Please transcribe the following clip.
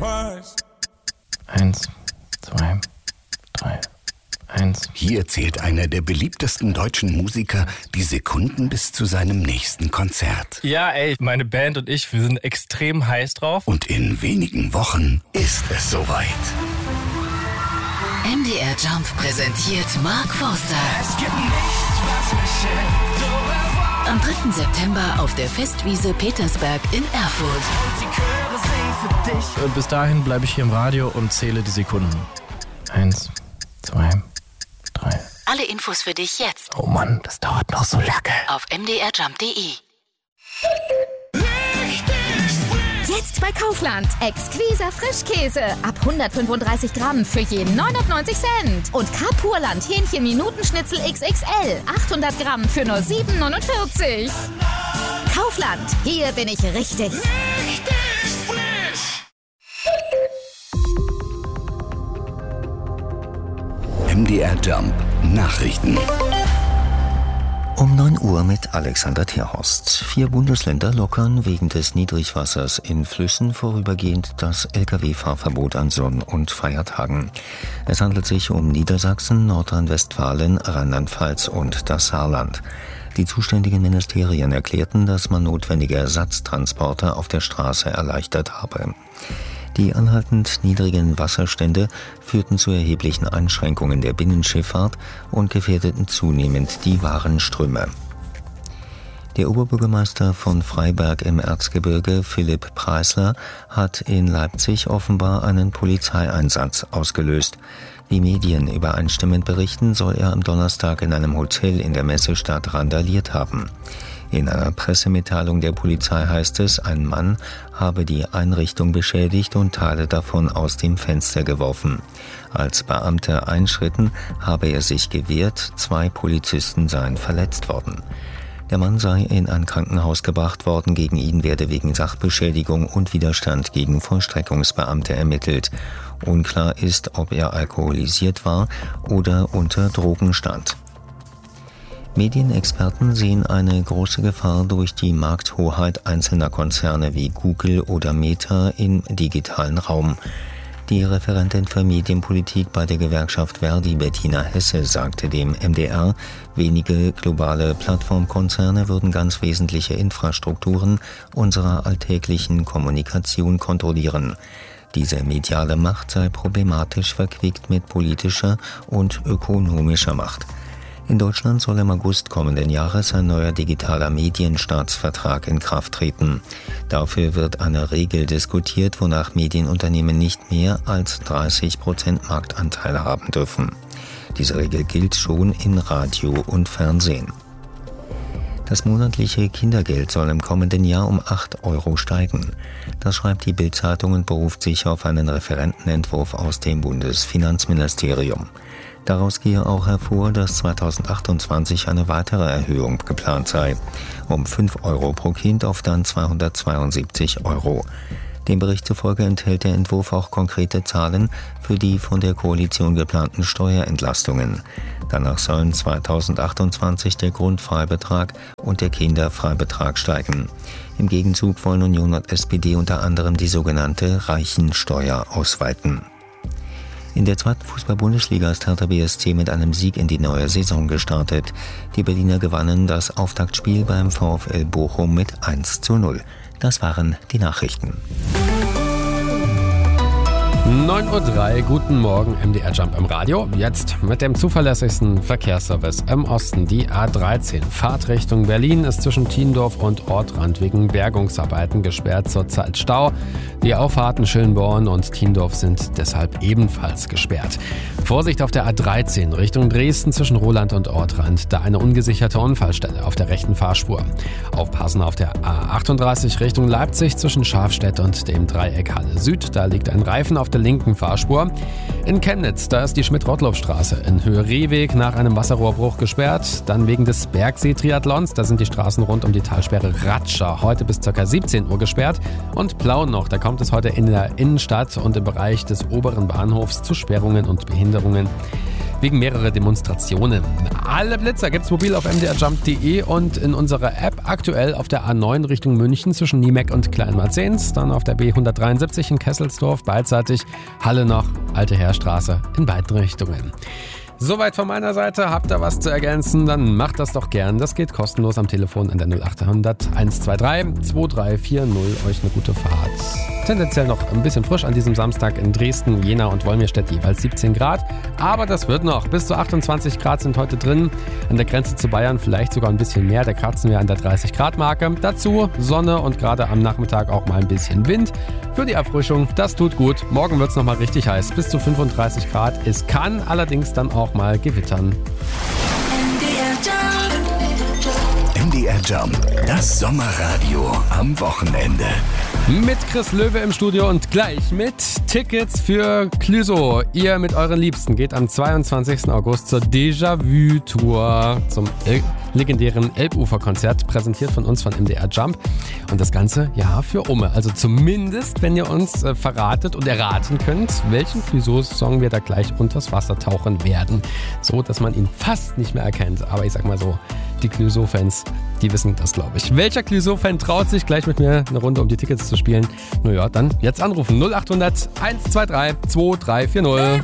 1, 2, 3, 1. Hier zählt einer der beliebtesten deutschen Musiker die Sekunden bis zu seinem nächsten Konzert. Ja, ey, meine Band und ich, wir sind extrem heiß drauf. Und in wenigen Wochen ist es soweit. MDR Jump präsentiert Mark Forster. Es gibt nichts, was mich hält. Am 3. September auf der Festwiese Petersberg in Erfurt. Und die Chöre singen für dich. Und bis dahin bleibe ich hier im Radio und zähle die Sekunden. 1, 2, 3. Alle Infos für dich jetzt. Oh Mann, das dauert noch so lange. Auf mdrjump.de. Jetzt bei Kaufland. Exquiser Frischkäse. Ab 135 Gramm für je 99 Cent. Und Kapurland Hähnchen-Minutenschnitzel XXL. 800 Gramm für nur 7,49. Kaufland. Hier bin ich richtig. Richtig frisch. MDR Jump Nachrichten. Um 9 Uhr mit Alexander Terhorst. 4 Bundesländer lockern wegen des Niedrigwassers in Flüssen vorübergehend das Lkw-Fahrverbot an Sonn- und Feiertagen. Es handelt sich um Niedersachsen, Nordrhein-Westfalen, Rheinland-Pfalz und das Saarland. Die zuständigen Ministerien erklärten, dass man notwendige Ersatztransporte auf der Straße erleichtert habe. Die anhaltend niedrigen Wasserstände führten zu erheblichen Einschränkungen der Binnenschifffahrt und gefährdeten zunehmend die Warenströme. Der Oberbürgermeister von Freiberg im Erzgebirge, Philipp Preisler, hat in Leipzig offenbar einen Polizeieinsatz ausgelöst. Wie Medien übereinstimmend berichten, soll er am Donnerstag in einem Hotel in der Messestadt randaliert haben. In einer Pressemitteilung der Polizei heißt es, ein Mann habe die Einrichtung beschädigt und Teile davon aus dem Fenster geworfen. Als Beamte einschritten, habe er sich gewehrt, 2 Polizisten seien verletzt worden. Der Mann sei in ein Krankenhaus gebracht worden, gegen ihn werde wegen Sachbeschädigung und Widerstand gegen Vollstreckungsbeamte ermittelt. Unklar ist, ob er alkoholisiert war oder unter Drogen stand. Medienexperten sehen eine große Gefahr durch die Markthoheit einzelner Konzerne wie Google oder Meta im digitalen Raum. Die Referentin für Medienpolitik bei der Gewerkschaft Verdi, Bettina Hesse, sagte dem MDR, wenige globale Plattformkonzerne würden ganz wesentliche Infrastrukturen unserer alltäglichen Kommunikation kontrollieren. Diese mediale Macht sei problematisch verquickt mit politischer und ökonomischer Macht. In Deutschland soll im August kommenden Jahres ein neuer digitaler Medienstaatsvertrag in Kraft treten. Dafür wird eine Regel diskutiert, wonach Medienunternehmen nicht mehr als 30% Marktanteil haben dürfen. Diese Regel gilt schon in Radio und Fernsehen. Das monatliche Kindergeld soll im kommenden Jahr um 8 € steigen. Das schreibt die Bild-Zeitung und beruft sich auf einen Referentenentwurf aus dem Bundesfinanzministerium. Daraus gehe auch hervor, dass 2028 eine weitere Erhöhung geplant sei, um 5 € pro Kind auf dann 272 €. Dem Bericht zufolge enthält der Entwurf auch konkrete Zahlen für die von der Koalition geplanten Steuerentlastungen. Danach sollen 2028 der Grundfreibetrag und der Kinderfreibetrag steigen. Im Gegenzug wollen Union und SPD unter anderem die sogenannte Reichensteuer ausweiten. In der 2. Fußball-Bundesliga ist Hertha BSC mit einem Sieg in die neue Saison gestartet. Die Berliner gewannen das Auftaktspiel beim VfL Bochum mit 1:0. Das waren die Nachrichten. 9:03 Uhr, guten Morgen, MDR Jump im Radio. Jetzt mit dem zuverlässigsten Verkehrsservice im Osten. Die A13, Fahrtrichtung Berlin, ist zwischen Tiendorf und Ortrand wegen Bergungsarbeiten gesperrt, zurzeit Stau. Die Auffahrten Schönborn und Tiendorf sind deshalb ebenfalls gesperrt. Vorsicht auf der A13 Richtung Dresden zwischen Roland und Ortrand, da eine ungesicherte Unfallstelle auf der rechten Fahrspur. Aufpassen auf der A38 Richtung Leipzig zwischen Scharfstedt und dem Dreieck Halle Süd, da liegt ein Reifen auf der linken Fahrspur. In Chemnitz, da ist die Schmidt-Rottloff-Straße in Höhe Rehweg nach einem Wasserrohrbruch gesperrt. Dann wegen des Bergsee-Triathlons, da sind die Straßen rund um die Talsperre Ratscha heute bis ca. 17 Uhr gesperrt. Und Plauen noch, da kommt es heute in der Innenstadt und im Bereich des oberen Bahnhofs zu Sperrungen und Behinderungen. wegen mehrerer Demonstrationen. Alle Blitzer gibt's mobil auf mdrjump.de und in unserer App aktuell auf der A9 Richtung München zwischen Niemeck und Kleinmarzens, dann auf der B173 in Kesselsdorf, beidseitig Halle noch, Alte Heerstraße in beiden Richtungen. Soweit von meiner Seite. Habt ihr was zu ergänzen, dann macht das doch gern. Das geht kostenlos am Telefon an der 0800 123 2340. Euch eine gute Fahrt. Tendenziell noch ein bisschen frisch an diesem Samstag in Dresden, Jena und Wolmirstedt jeweils 17 Grad. Aber das wird noch. Bis zu 28 Grad sind heute drin. An der Grenze zu Bayern vielleicht sogar ein bisschen mehr. Da kratzen wir an der 30 Grad Marke. Dazu Sonne und gerade am Nachmittag auch mal ein bisschen Wind. Für die Erfrischung, das tut gut. Morgen wird es nochmal richtig heiß. Bis zu 35 Grad. Es kann allerdings dann auch mal gewittern. MDR Jump, das Sommerradio am Wochenende. Mit Chris Löwe im Studio und gleich mit Tickets für Clüso. Ihr mit euren Liebsten geht am 22. August zur Déjà-vu-Tour zum legendären Elbufer-Konzert, präsentiert von uns von MDR Jump. Und das Ganze, ja, für Umme. Also zumindest, wenn ihr uns verratet und erraten könnt, welchen Clüso-Song wir da gleich unters Wasser tauchen werden. So, dass man ihn fast nicht mehr erkennt. Aber ich sag mal so, die Clüso-Fans, die wissen das, glaube ich. Welcher Clüso-Fan traut sich gleich mit mir eine Runde um die Tickets zu spielen? Naja, dann jetzt anrufen. 0800 123 2340.